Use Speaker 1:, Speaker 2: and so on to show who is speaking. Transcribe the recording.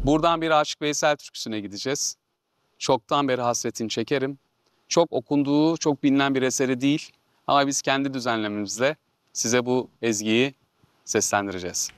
Speaker 1: Buradan bir Aşık Veysel türküsüne gideceğiz. Çoktan beri hasretini çekerim. Çok okunduğu, çok bilinen bir eseri değil. Ama biz kendi düzenlememizle size bu ezgiyi seslendireceğiz.